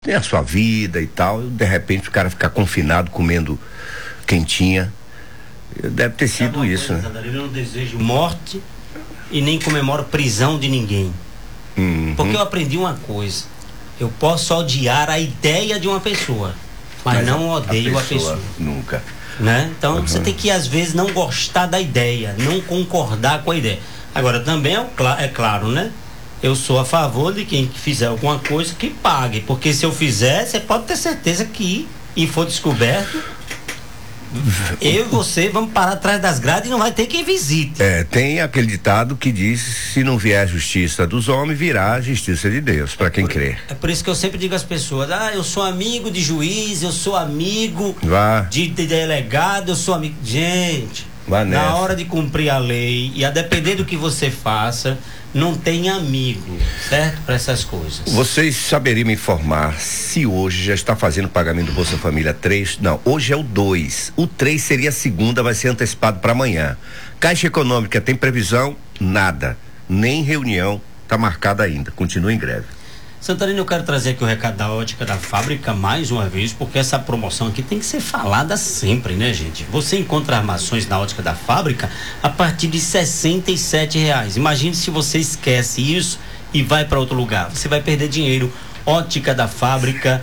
tem a sua vida e tal, de repente o cara ficar confinado comendo quentinha. Deve ter sido isso, né? Eu não desejo morte e nem comemoro prisão de ninguém. Porque eu aprendi uma coisa: eu posso odiar a ideia de uma pessoa, mas não odeio a pessoa. Nunca. Né? Então você tem que às vezes não gostar da ideia, não concordar com a ideia. Agora também é claro, né? Eu sou a favor de quem fizer alguma coisa que pague, porque se eu fizer, você pode ter certeza que, e for descoberto, eu e você vamos parar atrás das grades e não vai ter quem visite. Tem aquele ditado que diz: se não vier a justiça dos homens, virá a justiça de Deus, para quem crê. É por isso que eu sempre digo às pessoas: eu sou amigo de juiz, eu sou amigo de delegado, eu sou amigo. Gente, na hora de cumprir a lei, e a depender do que você faça, não tem amigo, certo? Para essas coisas. Vocês saberiam me informar se hoje já está fazendo o pagamento do Bolsa Família 3? Não, hoje é o 2. O 3 seria a segunda, vai ser antecipado para amanhã. Caixa Econômica tem previsão? Nada. Nem reunião está marcada ainda. Continua em greve. Santarino, eu quero trazer aqui o recado da Ótica da Fábrica mais uma vez, porque essa promoção aqui tem que ser falada sempre, né, gente? Você encontra armações na Ótica da Fábrica a partir de R$67. Imagine se você esquece isso e vai para outro lugar. Você vai perder dinheiro. Ótica da Fábrica,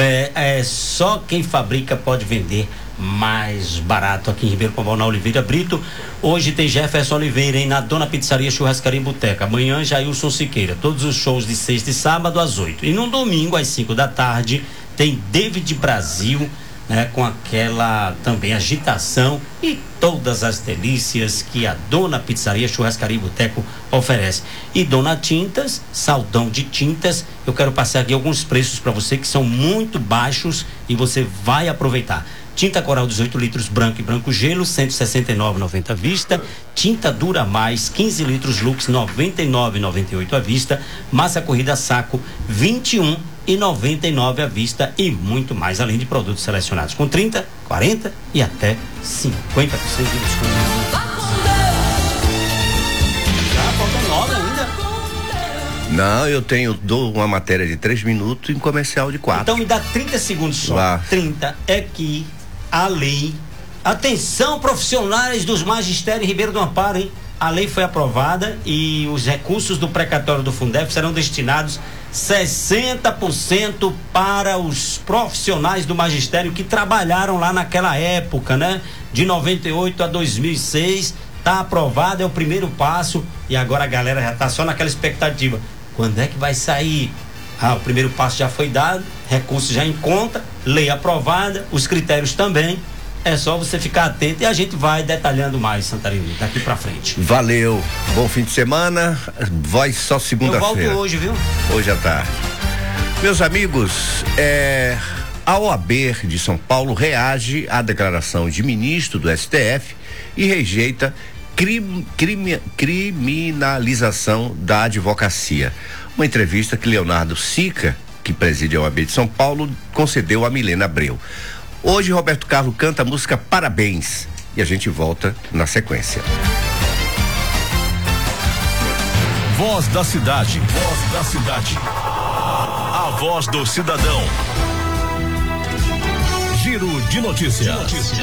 só quem fabrica pode vender mais barato aqui em Ribeirão Pombal, na Oliveira Brito. Hoje tem Jefferson Oliveira, na Dona Pizzaria Churrascaria e Boteca. Amanhã Jailson Siqueira. Todos os shows de sexta e sábado às 8. E no domingo às 5 da tarde tem David Brasil, né, com aquela também agitação e todas as delícias que a Dona Pizzaria Churrascaria e Boteco oferece. E Dona Tintas, saldão de tintas. Eu quero passar aqui alguns preços para você que são muito baixos e você vai aproveitar. Tinta Coral 18 litros branco e branco gelo, R$ 169,90 à vista. Tinta Dura Mais 15 litros Lux, R$ 99,98 à vista. Massa corrida saco, R$ 21,99 à vista, e muito mais, além de produtos selecionados com 30, 40 e até 50% de desconto. Já falta 9 ainda. Não, eu dou uma matéria de 3 minutos em comercial de 4. Então me dá 30 segundos só. 30 é que a lei, atenção profissionais dos magistérios Ribeiro do Amparo, hein? A lei foi aprovada e os recursos do precatório do Fundef serão destinados 60% para os profissionais do magistério que trabalharam lá naquela época, né? De 98 a 2006, tá aprovado, é o primeiro passo, e agora a galera já tá só naquela expectativa. Quando é que vai sair? O primeiro passo já foi dado, recurso já em conta, lei aprovada, os critérios também. É só você ficar atento e a gente vai detalhando mais, Santarino, daqui pra frente. Valeu, bom fim de semana, voz só segunda-feira. Eu volto hoje, viu? Hoje à tarde. Meus amigos, a OAB de São Paulo reage à declaração de ministro do STF e rejeita criminalização da advocacia. Uma entrevista que Leonardo Sica, que preside a OAB de São Paulo, concedeu a Milena Abreu. Hoje Roberto Carlos canta a música Parabéns e a gente volta na sequência. Voz da cidade. Voz da cidade. A voz do cidadão. Giro de notícias.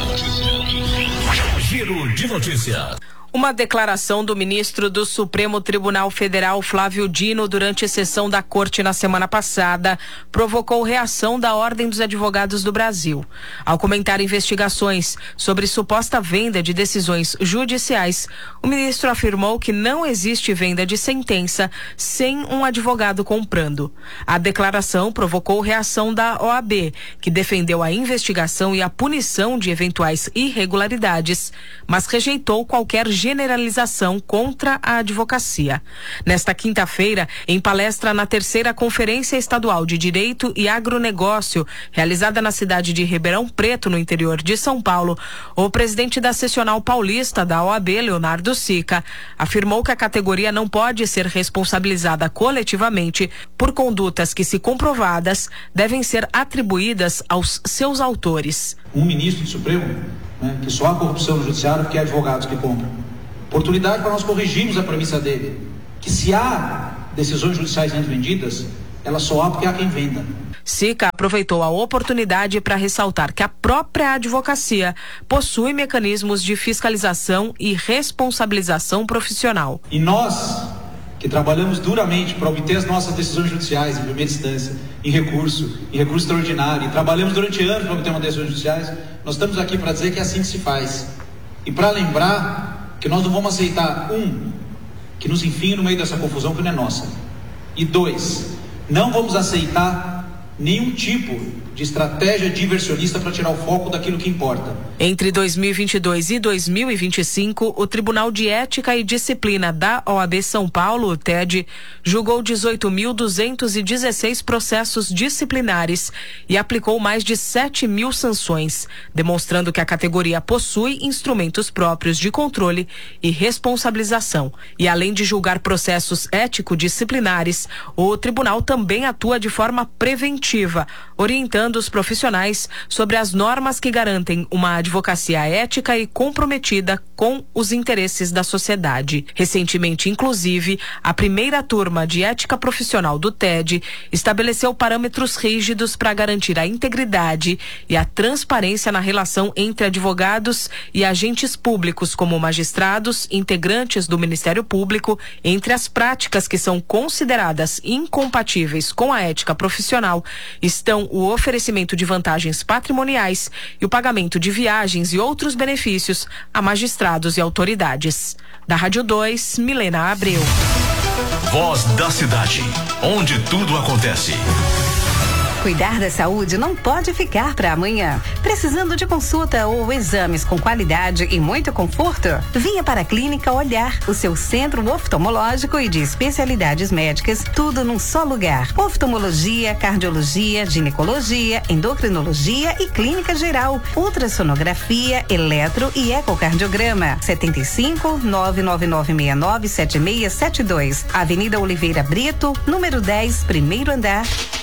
Giro de notícias. Uma declaração do ministro do Supremo Tribunal Federal, Flávio Dino, durante a sessão da corte na semana passada, provocou reação da Ordem dos Advogados do Brasil. Ao comentar investigações sobre suposta venda de decisões judiciais, o ministro afirmou que não existe venda de sentença sem um advogado comprando. A declaração provocou reação da OAB, que defendeu a investigação e a punição de eventuais irregularidades, mas rejeitou qualquer generalização contra a advocacia. Nesta quinta-feira, em palestra na 3ª Conferência Estadual de Direito e Agronegócio, realizada na cidade de Ribeirão Preto, no interior de São Paulo, o presidente da Seccional Paulista da OAB, Leonardo Sica, afirmou que a categoria não pode ser responsabilizada coletivamente por condutas que, se comprovadas, devem ser atribuídas aos seus autores. Um ministro do Supremo, que só há corrupção no judiciário porque é advogados que compram. Oportunidade para nós corrigirmos a premissa dele, que se há decisões judiciais sendo vendidas, elas só há porque há quem venda. Sica aproveitou a oportunidade para ressaltar que a própria advocacia possui mecanismos de fiscalização e responsabilização profissional. E nós, que trabalhamos duramente para obter as nossas decisões judiciais em primeira instância, em recurso extraordinário, e trabalhamos durante anos para obter uma decisão judiciais, nós estamos aqui para dizer que é assim que se faz. E para lembrar que nós não vamos aceitar, que nos enfiem no meio dessa confusão que não é nossa. E 2, não vamos aceitar nenhum tipo de estratégia diversionista para tirar o foco daquilo que importa. Entre 2022 e 2025, o Tribunal de Ética e Disciplina da OAB São Paulo, o TED, julgou 18.216 processos disciplinares e aplicou mais de 7.000 sanções, demonstrando que a categoria possui instrumentos próprios de controle e responsabilização. E além de julgar processos ético-disciplinares, o tribunal também atua de forma preventiva, orientando os profissionais sobre as normas que garantem uma advocacia ética e comprometida com os interesses da sociedade. Recentemente, inclusive, a primeira turma de ética profissional do TED estabeleceu parâmetros rígidos para garantir a integridade e a transparência na relação entre advogados e agentes públicos, como magistrados, integrantes do Ministério Público. Entre as práticas que são consideradas incompatíveis com a ética profissional estão o oferecimento de vantagens patrimoniais e o pagamento de viagens e outros benefícios a magistrados e autoridades. Da Rádio 2, Milena Abreu. Voz da cidade, onde tudo acontece. Cuidar da saúde não pode ficar para amanhã. Precisando de consulta ou exames com qualidade e muito conforto? Venha para a Clínica Olhar, o seu centro oftalmológico e de especialidades médicas, tudo num só lugar. Oftalmologia, cardiologia, ginecologia, endocrinologia e clínica geral, ultrassonografia, eletro e ecocardiograma. 75-99969-7672. Avenida Oliveira Brito, número 10, primeiro andar.